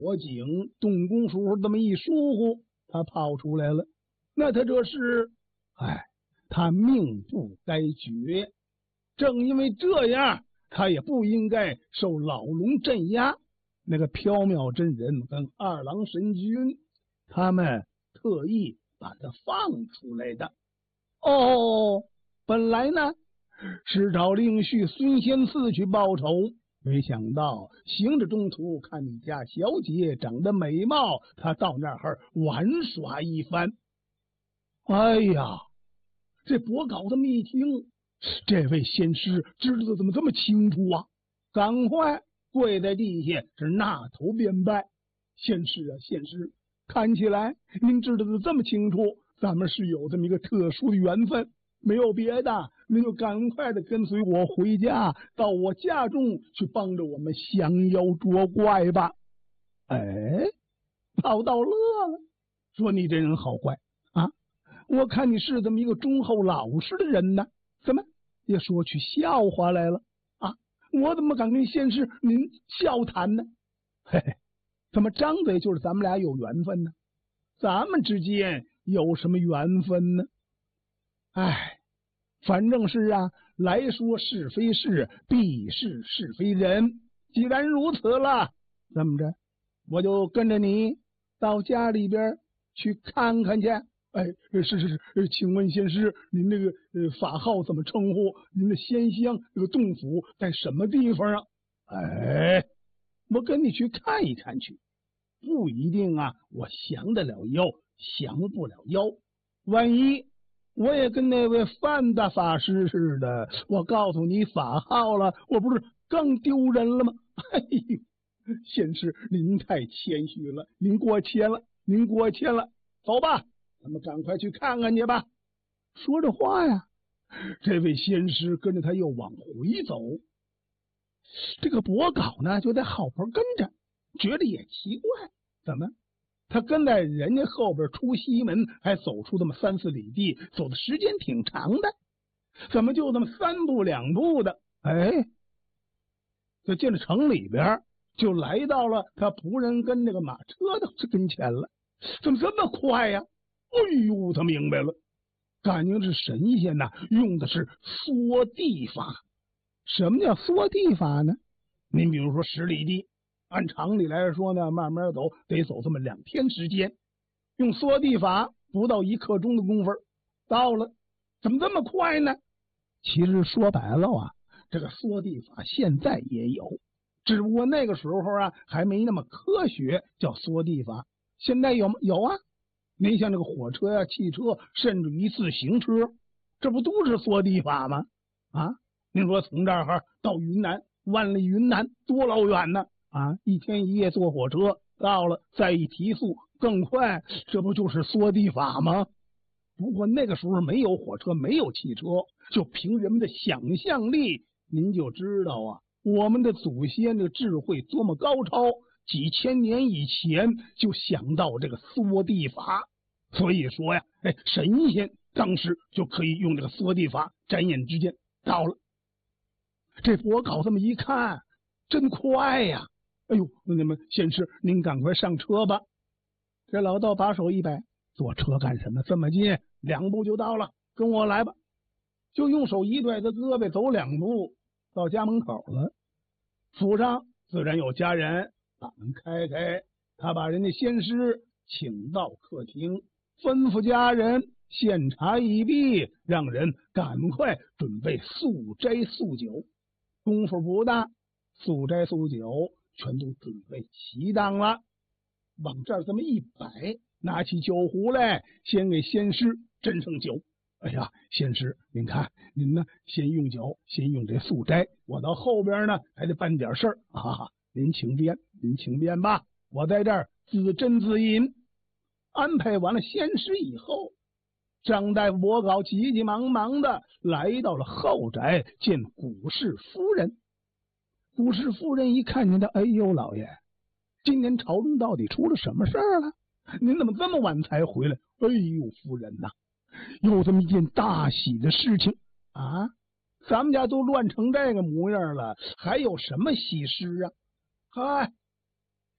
火警动工时候这么一疏忽，他跑出来了。那他这是，他命不该绝。正因为这样，他也不应该受老龙镇压。那个缥缈真人跟二郎神君，他们特意把他放出来的。本来呢是找令婿孙仙赐去报仇，没想到行至中途，看你家小姐长得美貌，他到那儿玩耍一番。哎呀，这跛稿这么一听，这位仙师知道的怎么这么清楚啊？赶快跪在地下是纳头便拜。仙师啊，仙师，看起来您知道的这么清楚，咱们是有这么一个特殊的缘分，没有别的，您就赶快的跟随我回家，到我家中去帮着我们降妖捉怪吧。跑到乐了，说你这人好怪啊！我看你是这么一个忠厚老实的人呢，怎么也说起笑话来了啊？我怎么敢跟仙师您笑谈呢？怎么张嘴就是咱们俩有缘分呢？咱们之间有什么缘分呢？反正是啊，来说是非事，必是是非人。既然如此了，这么着，我就跟着你到家里边去看看去。是，请问仙师，您那个法号怎么称呼？您的仙乡这个洞府在什么地方啊？我跟你去看一看去，不一定啊，我降得了妖，降不了妖。万一我也跟那位范大法师似的，我告诉你法号了，我不是更丢人了吗？仙师您太谦虚了，您过谦了，走吧，咱们赶快去看看去吧。说着话呀，这位仙师跟着他又往回走。这个跛稿呢就在后边跟着，觉得也奇怪，怎么他跟在人家后边出西门，还走出这么3、4里地，走的时间挺长的，怎么就这么3步2步的，就进了城里边，就来到了他仆人跟那个马车的跟前了。怎么这么快呀？他明白了，感情是神仙呐，用的是缩地法。什么叫缩地法呢？您比如说10里地，按常理来说呢，慢慢走得走这么2天时间，用缩地法不到1刻钟的功夫到了。怎么这么快呢？其实说白了啊，这个缩地法现在也有，只不过那个时候啊还没那么科学，叫缩地法。现在有啊，您像这个火车呀、汽车，甚至于自行车，这不都是缩地法吗？您说从这儿到云南，万里云南多老远呢！1天1夜坐火车到了，再一提速更快，这不就是缩地法吗？不过那个时候没有火车，没有汽车，就凭人们的想象力，您就知道啊，我们的祖先的智慧多么高超，几千年以前就想到这个缩地法。所以说呀，神仙当时就可以用这个缩地法，转眼之间到了。这跛稿这么一看，真快呀！那么仙师您赶快上车吧。这老道把手一摆，坐车干什么？这么近，2步就到了，跟我来吧。就用手一拽他胳膊，走2步到家门口了。府上自然有家人，把门开开，他把人家仙师请到客厅，吩咐家人献茶一毕，让人赶快准备素斋素酒。功夫不大，素斋素酒全都准备齐当了。往这儿这么一摆，拿起酒壶来，先给仙师斟上酒。仙师您看，您呢先用酒，先用这素斋，我到后边呢还得办点事儿您请便吧，我在这儿自斟自饮。安排完了仙师以后，张大夫跛稿急急忙忙的来到了后宅，见古氏夫人。古氏夫人一看见他，老爷，今年朝中到底出了什么事儿了？您怎么这么晚才回来？夫人呐，有这么一件大喜的事情啊！咱们家都乱成这个模样了，还有什么喜事啊？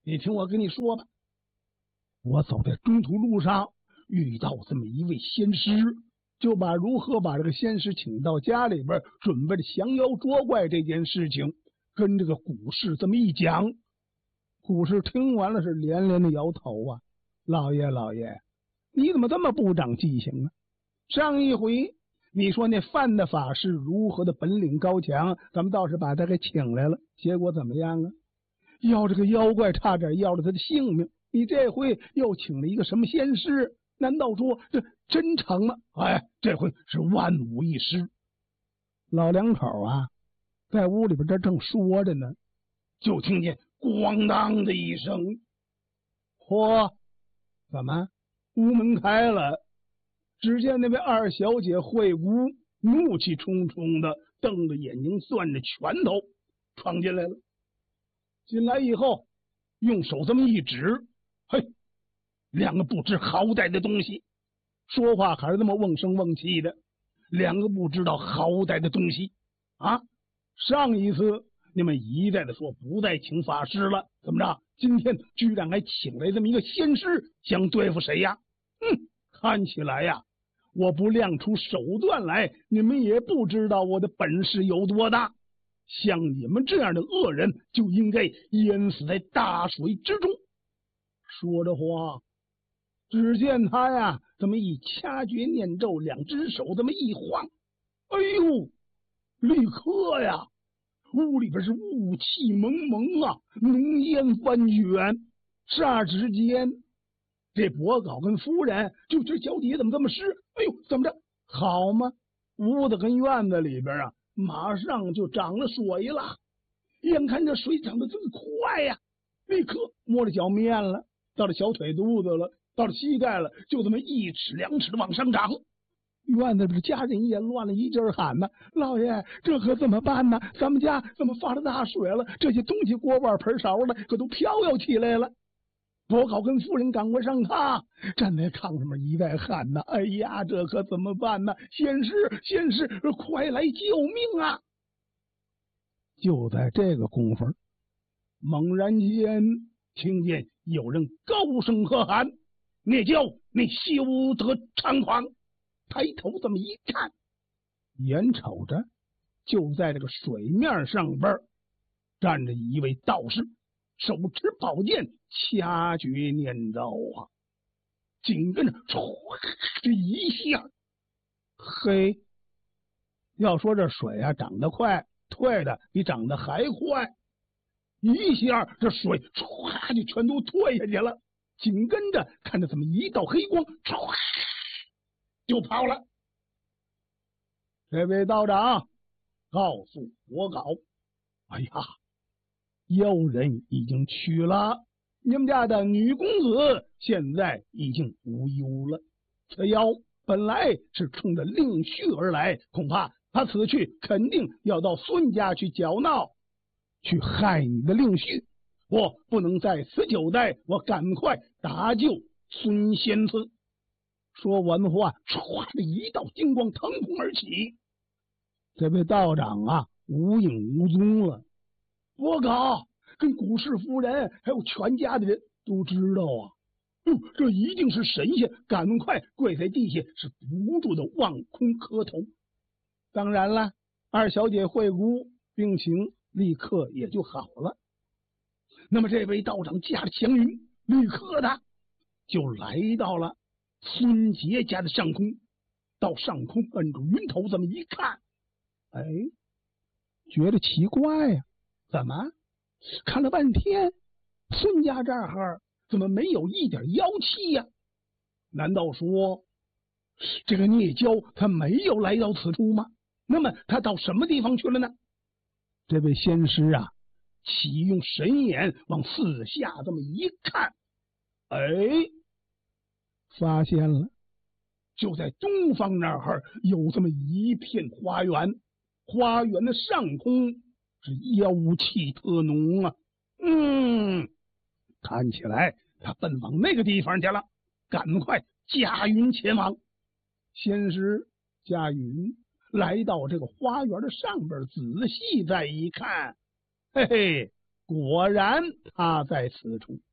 你听我跟你说吧，我走在中途路上遇到这么一位仙师，就把如何把这个仙师请到家里边，准备的降妖捉怪这件事情跟这个古氏这么一讲。古氏听完了是连连的摇头啊，老爷，你怎么这么不长记性啊？上一回你说那范的法师如何的本领高强，咱们倒是把他给请来了，结果怎么样啊？要这个妖怪差点要了他的性命。你这回又请了一个什么仙师？难道说这真成吗？哎，这回是万无一失。老两口啊，在屋里边这正说着呢，就听见咣当的一声，嚯！怎么？屋门开了，只见那位二小姐惠姑怒气冲冲的瞪着眼睛，攥着拳头闯进来了。进来以后，用手这么一指，嘿，两个不知好歹的东西，说话还是那么瓮声瓮气的，两个不知道好歹的东西啊！上一次你们一再的说不再请法师了，怎么着？今天居然还请来这么一个仙师，想对付谁呀？看起来呀，我不亮出手段来，你们也不知道我的本事有多大。像你们这样的恶人，就应该淹死在大水之中。说着话，只见他呀，这么一掐诀念咒，两只手这么一晃，哎呦，立刻呀，屋里边是雾气蒙蒙啊，浓烟翻卷。霎时间，这伯高跟夫人就这脚底下怎么这么湿？哎呦，怎么着？好吗？屋子跟院子里边啊，马上就涨了水了。眼看这水涨得这么快呀，立刻摸着脚面了，到了小腿肚子了，到了膝盖了，就这么1尺2尺的往上涨。院子里家人也乱了，一劲儿喊呢：“老爷，这可怎么办呢？咱们家怎么发了大水了？这些东西锅碗盆勺的可都飘摇起来了。”伯高跟夫人赶快上炕，站在炕上面一再喊呢：“哎呀，这可怎么办呢？仙师，快来救命啊！”就在这个功夫，猛然间听见有人高声喝喊：“孽娇，你休得猖狂！”抬头这么一看，眼瞅着就在这个水面上边站着一位道士，手持宝剑，掐诀念咒啊。紧跟着唰这一下，嘿，要说这水啊涨得快，退的比涨得还快。一下这水唰就全都退下去了，紧跟着看着这么一道黑光唰就跑了。这位道长告诉伯高：“哎呀，妖人已经去了，你们家的女公子现在已经无忧了。此妖本来是冲着令婿而来，恐怕他此去肯定要到孙家去搅闹，去害你的令婿。我不能在此久待，我赶快搭救孙仙子。”说完话，唰的一道金光腾空而起，这位道长啊无影无踪了。伯高跟古氏夫人还有全家的人都知道啊，这一定是神仙，赶快跪在地下是不住的望空磕头。当然了，二小姐惠姑病情立刻也就好了。那么这位道长驾着祥云，立刻的就来到了孙杰家的上空，到上空摁住云头这么一看，哎，觉得奇怪呀，怎么看了半天，孙家这儿怎么没有一点妖气呀？难道说这个孽娇他没有来到此处吗？那么他到什么地方去了呢？这位仙师啊，启用神眼往四下这么一看，哎，发现了，就在东方那儿有这么一片花园，花园的上空是妖气特浓啊。看起来他奔往那个地方去了，赶快驾云前往。仙师驾云来到这个花园的上边，仔细再一看，嘿嘿， 果然他在此处。